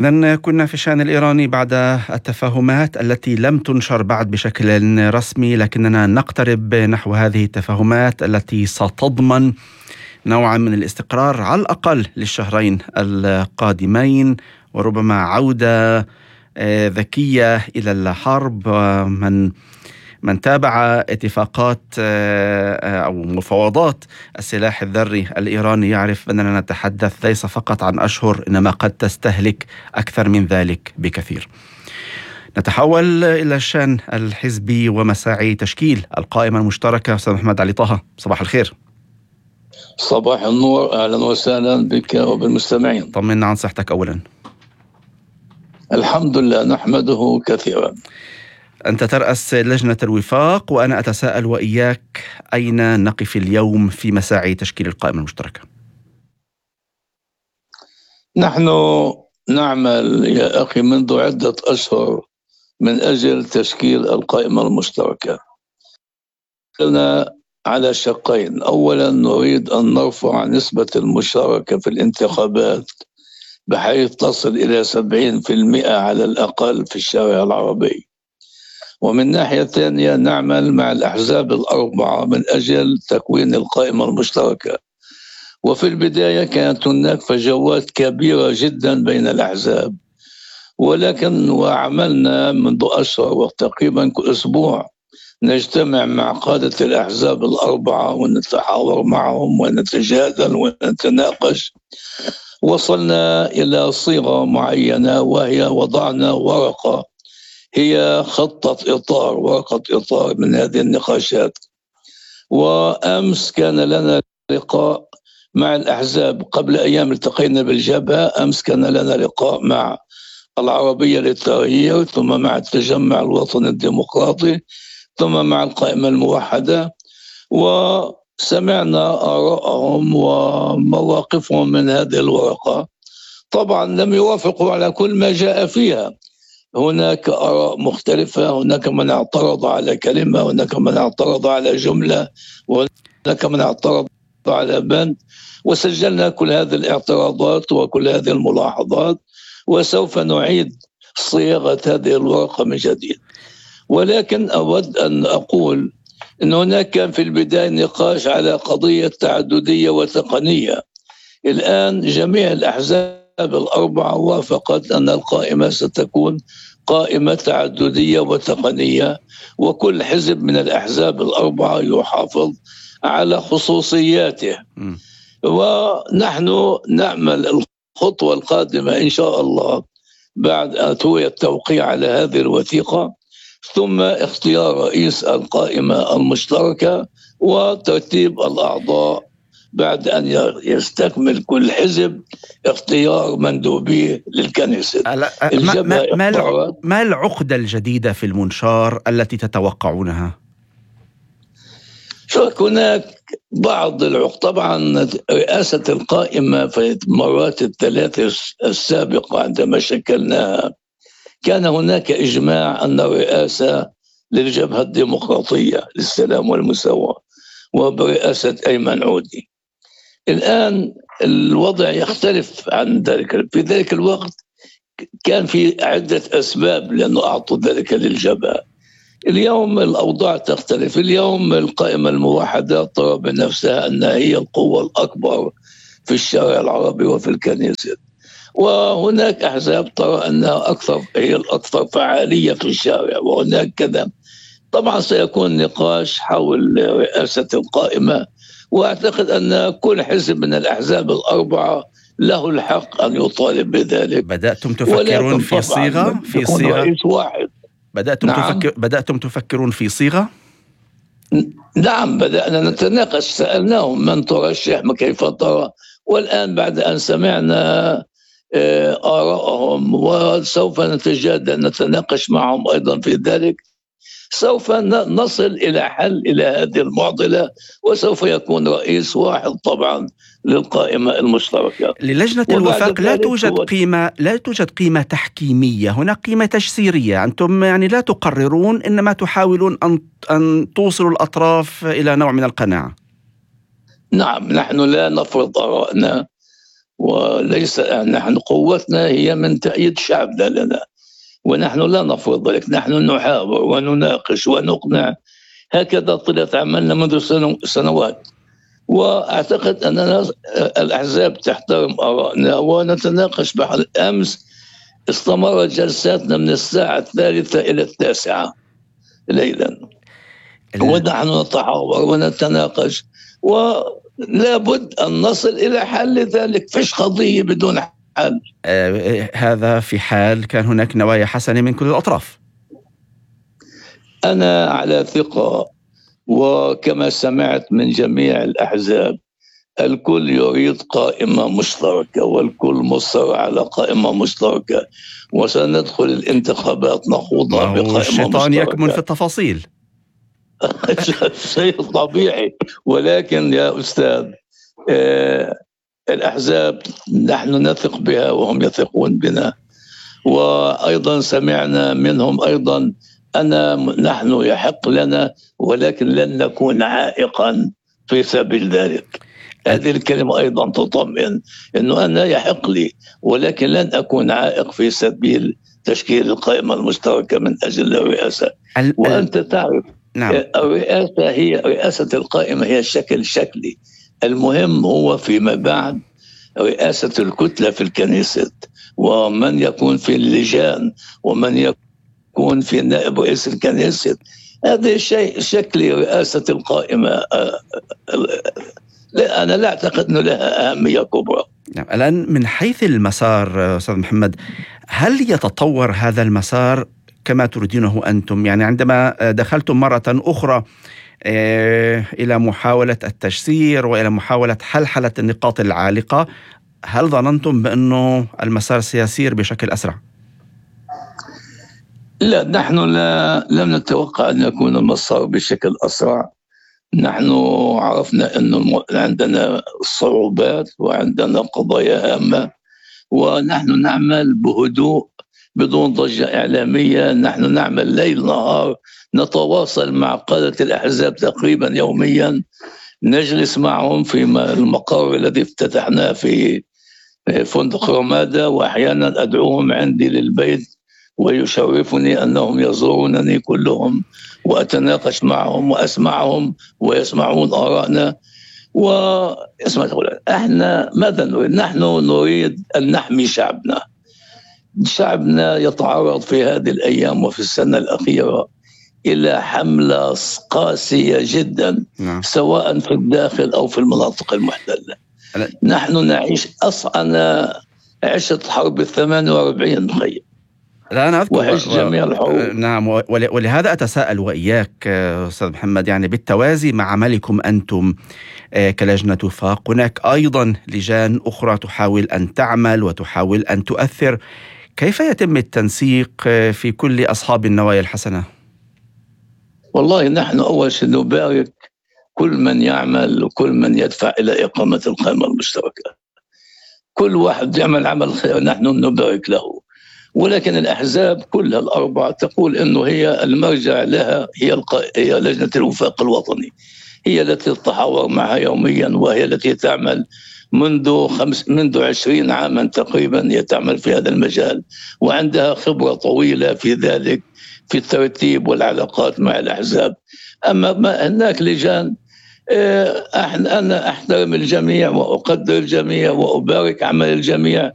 إذن كنا في الشأن الإيراني بعد التفاهمات التي لم تنشر بعد بشكل رسمي، لكننا نقترب نحو هذه التفاهمات التي ستضمن نوعا من الاستقرار على الأقل للشهرين القادمين، وربما عودة ذكية إلى الحرب. من تابع اتفاقات أو مفاوضات السلاح الذري الإيراني يعرف أننا نتحدث ليس فقط عن أشهر، إنما قد تستهلك أكثر من ذلك بكثير. نتحول إلى الشأن الحزبي ومساعي تشكيل القائمة المشتركة. أستاذ محمد علي طه، صباح الخير. صباح النور، أهلا وسهلا بك وبالمستمعين. طمنا عن صحتك أولا. الحمد لله، نحمده كثيرا. أنت ترأس لجنة الوفاق، وأنا أتساءل وإياك أين نقف اليوم في مساعي تشكيل القائمة المشتركة؟ نحن نعمل يا أخي منذ عدة أشهر من أجل تشكيل القائمة المشتركة. لنا على شقين: أولا نريد أن نرفع نسبة المشاركة في الانتخابات بحيث تصل إلى 70% على الأقل في الشارع العربي، ومن ناحية ثانية نعمل مع الأحزاب الأربعة من أجل تكوين القائمة المشتركة. وفي البداية كانت هناك فجوات كبيرة جدا بين الأحزاب، ولكن وعملنا منذ أشهر وتقريبا كل أسبوع نجتمع مع قادة الأحزاب الأربعة ونتحاور معهم ونتجادل ونتناقش. وصلنا إلى صيغة معينة، وهي وضعنا ورقة هي ورقة إطار من هذه النقاشات. وأمس كان لنا لقاء مع الأحزاب، قبل أيام التقينا بالجبهة، أمس كان لنا لقاء مع العربية للتغيير، ثم مع التجمع الوطني الديمقراطي، ثم مع القائمة الموحدة، وسمعنا آراءهم ومواقفهم من هذه الورقة. طبعا لم يوافقوا على كل ما جاء فيها، هناك آراء مختلفة، هناك من اعترض على كلمة، هناك من اعترض على جملة، وهناك من اعترض على بند. وسجلنا كل هذه الاعتراضات وكل هذه الملاحظات، وسوف نعيد صياغة هذه الورقة من جديد. ولكن أود أن أقول أن هناك كان في البداية نقاش على قضية تعددية وتقنية. الآن جميع الأحزاب الأربعة وافقت أن القائمة ستكون قائمة تعددية وتقنية، وكل حزب من الأحزاب الأربعة يحافظ على خصوصياته. ونحن نعمل الخطوة القادمة إن شاء الله بعد التوقيع على هذه الوثيقة، ثم اختيار رئيس القائمة المشتركة وترتيب الأعضاء بعد أن يستكمل كل حزب اختيار مندوبيه للكنيسة. ما العقدة الجديدة في المنشار التي تتوقعونها؟ هناك بعض العقد. طبعا رئاسة القائمة في المرات الثلاث السابقة عندما شكلناها كان هناك إجماع أن الرئاسة للجبهة الديمقراطية للسلام والمساواة وبرئاسة أيمن عودي. الآن الوضع يختلف عن ذلك. في ذلك الوقت كان في عدة أسباب لأنه أعطوا ذلك للجبهة. اليوم الأوضاع تختلف. اليوم القائمة الموحدة ترى بنفسها أنها هي القوة الأكبر في الشارع العربي وفي الكنيسة، وهناك أحزاب ترى أنها هي الأكثر فعالية في الشارع، وهناك كذا. طبعا سيكون نقاش حول رئاسة القائمة، وأعتقد أن كل حزب من الأحزاب الأربعة له الحق أن يطالب بذلك. بدأتم تفكرون في صيغة رئيس واحد. بدأتم تفكرون في صيغة؟ نعم، بدأنا نتناقش. سألناهم من ترشح، كيف ترى، والآن بعد أن سمعنا آراءهم وسوف نتناقش معهم أيضا في ذلك، سوف نصل إلى حل إلى هذه المعضلة، وسوف يكون رئيس واحد طبعا للقائمة المشتركة. للجنة الوفاق لا توجد قيمة تحكيمية، هناك قيمة تجسيرية. أنتم يعني لا تقررون، إنما تحاولون أن توصلوا الأطراف إلى نوع من القناعة. نعم، نحن لا نفرض آرائنا، وليس نحن قوتنا هي من تأييد شعبنا لنا، ونحن لا نفرض ذلك، نحن نحاور ونناقش ونقنع. هكذا طلت عملنا منذ سنوات، وأعتقد أننا الأحزاب تحترم آرائنا ونتناقش بحل. أمس استمرت جلساتنا من الساعة 3 إلى 9 ليلا، ونحن نتحاور ونتناقش، ولا بد أن نصل إلى حل ذلك. فيش قضية بدون حل. هذا في حال كان هناك نوايا حسنة من كل الأطراف. أنا على ثقة، وكما سمعت من جميع الأحزاب الكل يريد قائمة مشتركة، والكل مصر على قائمة مشتركة، وسندخل الانتخابات نخوضها بقائمة مشتركة. الشيطان يكمن في التفاصيل. شيء طبيعي، ولكن يا أستاذ الأحزاب نحن نثق بها وهم يثقون بنا، وأيضا سمعنا منهم أيضا نحن يحق لنا، ولكن لن نكون عائقا في سبيل ذلك. هذه الكلمة أيضا تطمئن، أنه أنا يحق لي ولكن لن أكون عائق في سبيل تشكيل القائمة المشتركة من أجل الرئاسة. وأنت تعرف نعم. الرئاسة هي رئاسة القائمة، هي شكل شكلي. المهم هو فيما بعد رئاسة الكتلة في الكنيسة، ومن يكون في اللجان، ومن يكون في نائب رئيس الكنيسة. هذا شيء شكلي. رئاسة القائمة لا، أنا لا أعتقد أنه لها أهمية كبرى. الآن من حيث المسار أستاذ محمد، هل يتطور هذا المسار كما تريدونه أنتم؟ يعني عندما دخلتم مرة أخرى إلى محاولة التجسير وإلى محاولة حلحلة النقاط العالقة، هل ظننتم بأنه المسار سيسير بشكل أسرع؟ لا، نحن لم نتوقع أن يكون المسار بشكل أسرع. نحن عرفنا أن عندنا صعوبات وعندنا قضايا هامة، ونحن نعمل بهدوء بدون ضجة إعلامية. نحن نعمل ليل نهار، نتواصل مع قادة الأحزاب تقريبا يوميا، نجلس معهم في المقر الذي افتتحناه في فندق رمادة، وأحيانا أدعوهم عندي للبيت ويشرفني أنهم يزورونني كلهم، وأتناقش معهم وأسمعهم ويسمعون آرائنا. احنا ماذا نريد؟ نحن نريد أن نحمي شعبنا. شعبنا يتعرض في هذه الأيام وفي السنة الأخيرة إلى حملة قاسية جدا، سواء في الداخل أو في المناطق المحتلة. نحن نعيش أنا عشت حرب 48 خير. لا أنا أذكر جميع الحروب. نعم، ولهذا أتساءل وإياك أستاذ محمد، يعني بالتوازي مع عملكم أنتم كلجنة وفاق، هناك أيضا لجان أخرى تحاول أن تعمل وتحاول أن تؤثر. كيف يتم التنسيق في كل أصحاب النوايا الحسنة؟ والله نحن أول شيء نبارك كل من يعمل وكل من يدفع إلى إقامة القائمة المشتركة. كل واحد يعمل عمل خير نحن نبارك له، ولكن الأحزاب كلها الأربعة تقول أنه هي المرجع لها هي لجنة الوفاق الوطني، هي التي تتحاور معها يوميا، وهي التي تعمل منذ 20 عاما تقريبا هي تعمل في هذا المجال، وعندها خبرة طويلة في ذلك، في الترتيب والعلاقات مع الأحزاب. أما هناك لجان، أنا أحترم الجميع وأقدر الجميع وأبارك عمل الجميع،